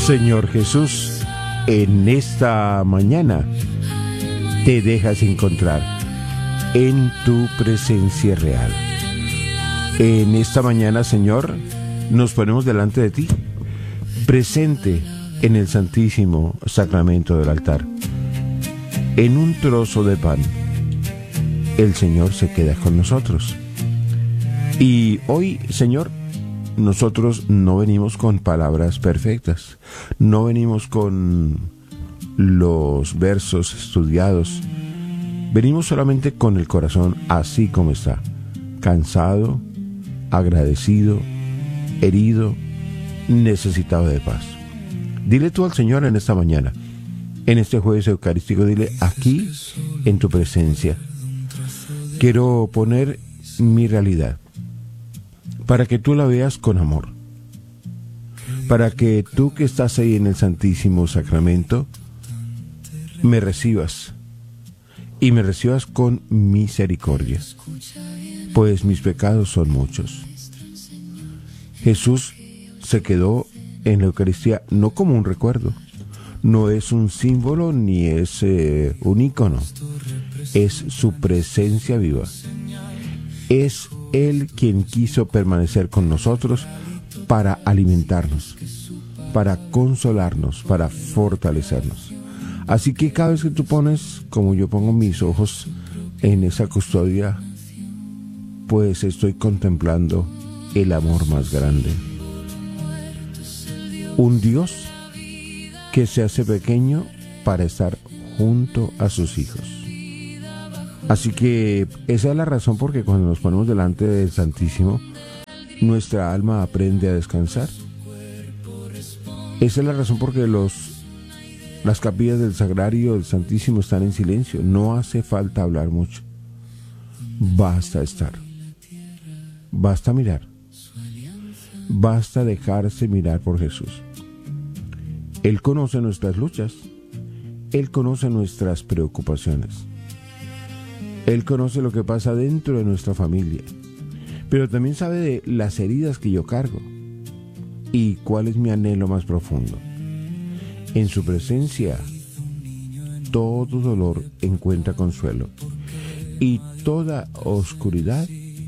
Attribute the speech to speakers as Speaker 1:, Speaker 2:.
Speaker 1: Señor Jesús, en esta mañana te dejas encontrar en tu presencia real. En esta mañana, Señor, nos ponemos delante de ti, presente en el Santísimo Sacramento del altar. En un trozo de pan, el Señor se queda con nosotros. Y hoy, Señor, nosotros no venimos con palabras perfectas, no venimos con los versos estudiados, venimos solamente con el corazón así como está, cansado, agradecido, herido, necesitado de paz. Dile tú al Señor en esta mañana, en este jueves eucarístico, dile: aquí en tu presencia quiero poner mi realidad, para que tú la veas con amor, para que tú que estás ahí en el Santísimo Sacramento me recibas, y me recibas con misericordia, pues mis pecados son muchos. Jesús se quedó en la Eucaristía no como un recuerdo, no es un símbolo ni es un ícono, es su presencia viva. Es Él quien quiso permanecer con nosotros para alimentarnos, para consolarnos, para fortalecernos. Así que cada vez que tú pones, como yo pongo mis ojos en esa custodia, pues estoy contemplando el amor más grande. Un Dios que se hace pequeño para estar junto a sus hijos. Así que esa es la razón por que cuando nos ponemos delante del Santísimo, nuestra alma aprende a descansar. Esa es la razón por que las capillas del Sagrario del Santísimo están en silencio. No hace falta hablar mucho. Basta estar. Basta mirar. Basta dejarse mirar por Jesús. Él conoce nuestras luchas. Él conoce nuestras preocupaciones. Él conoce lo que pasa dentro de nuestra familia, pero también sabe de las heridas que yo cargo y cuál es mi anhelo más profundo. En su presencia, todo dolor encuentra consuelo y toda oscuridad